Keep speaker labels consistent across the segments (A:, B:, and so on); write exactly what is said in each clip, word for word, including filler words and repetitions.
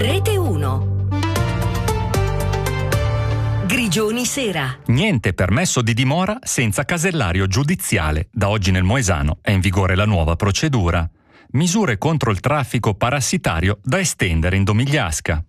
A: Rete uno. Grigioni Sera.
B: Niente permesso di dimora senza casellario giudiziale. Da oggi nel Moesano è in vigore la nuova procedura. Misure contro il traffico parassitario da estendere in Domigliasca.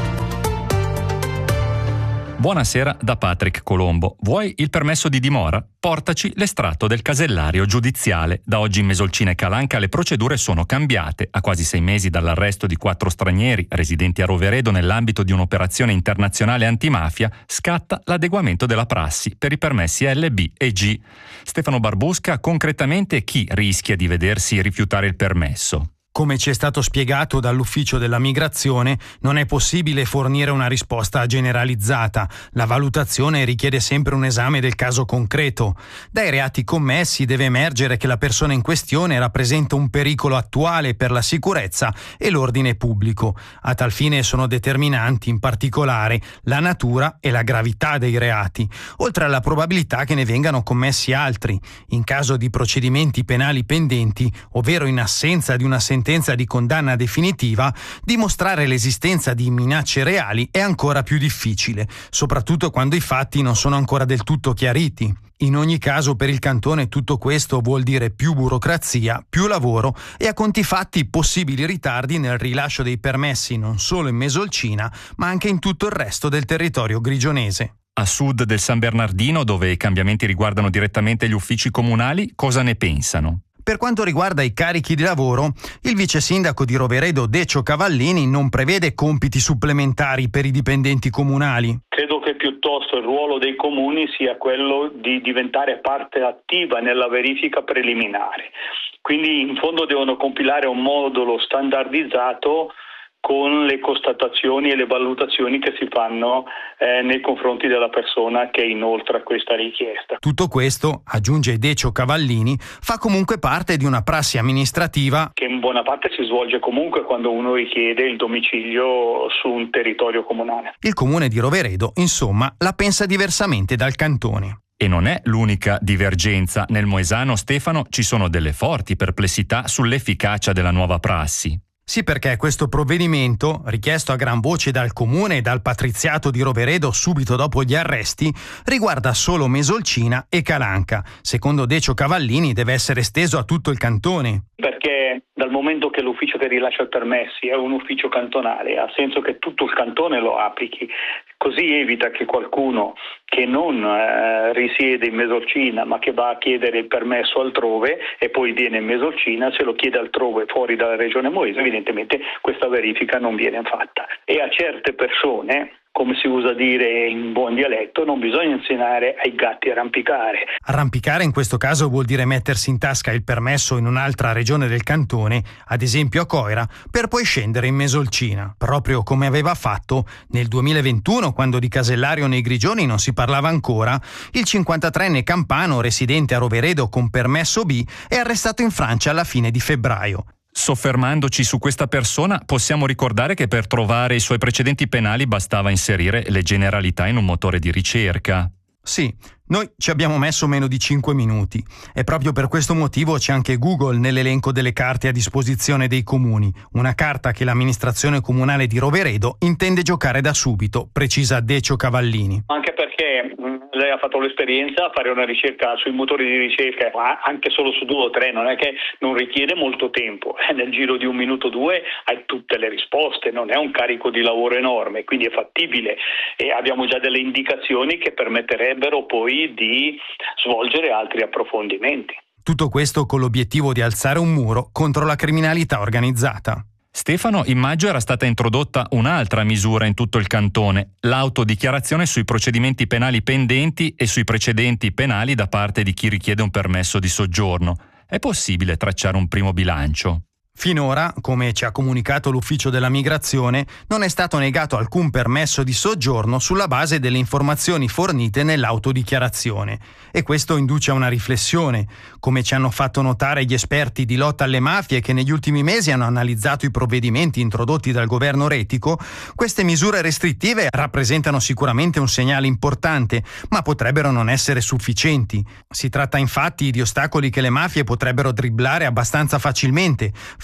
B: Buonasera da Patrick Colombo. Vuoi il permesso di dimora? Portaci l'estratto del casellario giudiziale. Da oggi in Mesolcina e Calanca le procedure sono cambiate. A quasi sei mesi dall'arresto di quattro stranieri residenti a Roveredo nell'ambito di un'operazione internazionale antimafia, scatta l'adeguamento della prassi per i permessi L, B e G. Stefano Barbusca, concretamente chi rischia di vedersi rifiutare il permesso?
C: Come ci è stato spiegato dall'Ufficio della Migrazione, non è possibile fornire una risposta generalizzata. La valutazione richiede sempre un esame del caso concreto. Dai reati commessi deve emergere che la persona in questione rappresenta un pericolo attuale per la sicurezza e l'ordine pubblico. A tal fine sono determinanti, in particolare, la natura e la gravità dei reati, oltre alla probabilità che ne vengano commessi altri. In caso di procedimenti penali pendenti, ovvero in assenza di una sentenza sentenza di condanna definitiva, dimostrare l'esistenza di minacce reali è ancora più difficile, soprattutto quando i fatti non sono ancora del tutto chiariti. In ogni caso, per il cantone tutto questo vuol dire più burocrazia, più lavoro e a conti fatti possibili ritardi nel rilascio dei permessi non solo in Mesolcina, ma anche in tutto il resto del territorio grigionese.
B: A sud del San Bernardino, dove i cambiamenti riguardano direttamente gli uffici comunali, cosa ne pensano?
C: Per quanto riguarda i carichi di lavoro, il vice sindaco di Roveredo Decio Cavallini non prevede compiti supplementari per i dipendenti comunali.
D: Credo che piuttosto il ruolo dei comuni sia quello di diventare parte attiva nella verifica preliminare. Quindi in fondo devono compilare un modulo standardizzato con le constatazioni e le valutazioni che si fanno eh, nei confronti della persona che inoltra questa richiesta.
C: Tutto questo, aggiunge Decio Cavallini, fa comunque parte di una prassi amministrativa
D: che in buona parte si svolge comunque quando uno richiede il domicilio su un territorio comunale.
C: Il comune di Roveredo, insomma, la pensa diversamente dal cantone.
B: E non è l'unica divergenza. Nel Moesano, Stefano, ci sono delle forti perplessità sull'efficacia della nuova prassi.
C: Sì, perché questo provvedimento, richiesto a gran voce dal comune e dal patriziato di Roveredo subito dopo gli arresti, riguarda solo Mesolcina e Calanca. Secondo Decio Cavallini deve essere esteso a tutto il cantone.
D: Perché dal momento che l'ufficio che rilascia i permessi è un ufficio cantonale, ha senso che tutto il cantone lo applichi. Così evita che qualcuno che non eh, risiede in Mesolcina ma che va a chiedere il permesso altrove e poi viene in Mesolcina, se lo chiede altrove fuori dalla regione Moese, evidentemente questa verifica non viene fatta. E a certe persone, come si usa dire in buon dialetto, non bisogna insegnare ai gatti a arrampicare.
C: Arrampicare in questo caso vuol dire mettersi in tasca il permesso in un'altra regione del cantone, ad esempio a Coira, per poi scendere in Mesolcina, proprio come aveva fatto nel duemilaventuno, quando di casellario nei Grigioni non si parlava ancora. Il cinquantatreenne campano residente a Roveredo con permesso B è arrestato in Francia alla fine di febbraio.
B: Soffermandoci su questa persona, possiamo ricordare che per trovare i suoi precedenti penali bastava inserire le generalità in un motore di ricerca.
C: Sì, noi ci abbiamo messo meno di cinque minuti e proprio per questo motivo c'è anche Google nell'elenco delle carte a disposizione dei comuni, una carta che l'amministrazione comunale di Roveredo intende giocare da subito, precisa Decio Cavallini.
D: Anche perché mh, lei ha fatto l'esperienza a fare una ricerca sui motori di ricerca, anche solo su due o tre, non è che non richiede molto tempo, eh, nel giro di un minuto o due hai tutte le risposte, non è un carico di lavoro enorme, quindi è fattibile e abbiamo già delle indicazioni che permetterebbero poi di svolgere altri approfondimenti.
C: Tutto questo con l'obiettivo di alzare un muro contro la criminalità organizzata.
B: Stefano, in maggio era stata introdotta un'altra misura in tutto il cantone, l'autodichiarazione sui procedimenti penali pendenti e sui precedenti penali da parte di chi richiede un permesso di soggiorno. È possibile tracciare un primo bilancio?
C: Finora, come ci ha comunicato l'Ufficio della Migrazione, non è stato negato alcun permesso di soggiorno sulla base delle informazioni fornite nell'autodichiarazione. E questo induce a una riflessione. Come ci hanno fatto notare gli esperti di lotta alle mafie che negli ultimi mesi hanno analizzato i provvedimenti introdotti dal governo Retico, queste misure restrittive rappresentano sicuramente un segnale importante, ma potrebbero non essere sufficienti. Si tratta infatti di ostacoli che le mafie potrebbero dribblare abbastanza facilmente,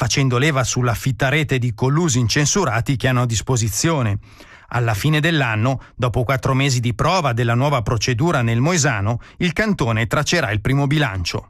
C: facendo leva sulla fitta rete di collusi incensurati che hanno a disposizione. Alla fine dell'anno, dopo quattro mesi di prova della nuova procedura nel Moesano, il cantone traccerà il primo bilancio.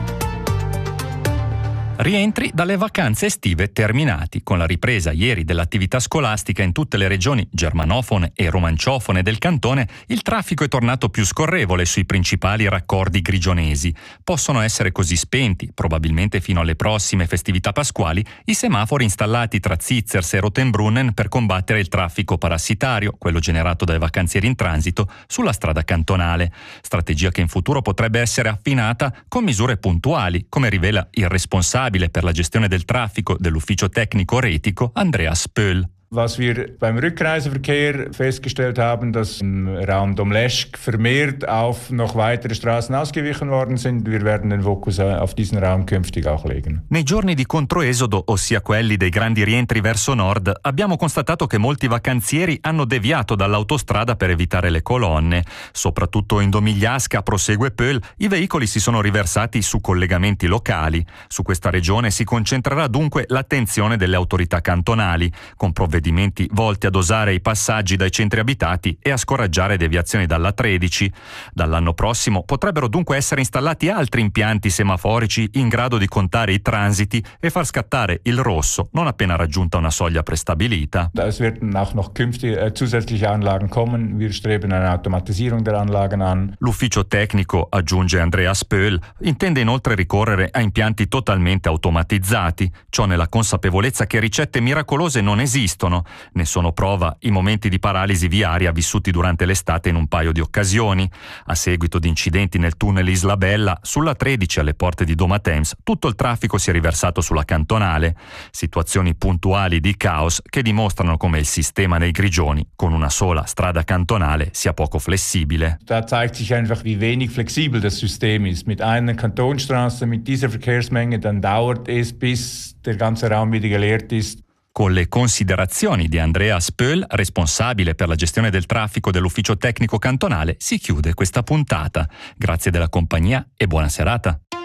B: Rientri dalle vacanze estive terminati. Con la ripresa ieri dell'attività scolastica in tutte le regioni germanofone e romanciofone del cantone, il traffico è tornato più scorrevole sui principali raccordi grigionesi. Possono essere così spenti, probabilmente fino alle prossime festività pasquali, i semafori installati tra Zitzers e Rotenbrunnen per combattere il traffico parassitario, quello generato dai vacanzieri in transito, sulla strada cantonale. Strategia che in futuro potrebbe essere affinata con misure puntuali, come rivela il responsabile per la gestione del traffico dell'ufficio tecnico retico Andreas Pöhl.
E: Was wir beim Rückreiseverkehr festgestellt haben, dass im Raum Domleschg vermehrt auf noch weitere Straßen ausgewichen worden sind. Wir werden den Fokus auf diesen Raum künftig auch legen.
B: Nei giorni di controesodo, ossia quelli dei grandi rientri verso nord, abbiamo constatato che molti vacanzieri hanno deviato dall'autostrada per evitare le colonne. Soprattutto in Domigliasca, prosegue Pöhl, i veicoli si sono riversati su collegamenti locali. Su questa regione si concentrerà dunque l'attenzione delle autorità cantonali, con provvedimenti volti a dosare i passaggi dai centri abitati e a scoraggiare deviazioni dalla tredici. Dall'anno prossimo potrebbero dunque essere installati altri impianti semaforici in grado di contare i transiti e far scattare il rosso non appena raggiunta una soglia prestabilita.
E: Es werden auch noch künftige zusätzliche Anlagen kommen. Wir streben eine Automatisierung der Anlagen an.
B: L'ufficio tecnico, aggiunge Andreas Pöhl, intende inoltre ricorrere a impianti totalmente automatizzati, ciò nella consapevolezza che ricette miracolose non esistono. Ne sono prova i momenti di paralisi viaria vissuti durante l'estate in un paio di occasioni. A seguito di incidenti nel tunnel Isla Bella, sulla tredici alle porte di Domatems, tutto il traffico si è riversato sulla cantonale. Situazioni puntuali di caos che dimostrano come il sistema nei Grigioni, con una sola strada cantonale, sia poco flessibile.
E: Da zeigt sich einfach, wie wenig flexibel das System ist. Mit einer Kantonstraße, mit dieser Verkehrsmenge, dann dauert es, bis der ganze Raum wieder geleert ist.
B: Con le considerazioni di Andreas Pöhl, responsabile per la gestione del traffico dell'ufficio tecnico cantonale, si chiude questa puntata. Grazie della compagnia e buona serata.